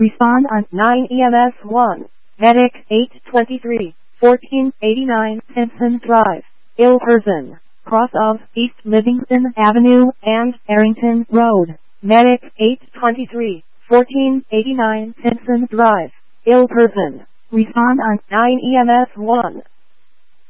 Respond on 9 EMS 1. Medic 823, 1489 Simpson Drive, ill person, cross of East Livingston Avenue and Arrington Road. Medic 823, 1489 Simpson Drive, ill person. Respond on 9 EMS 1.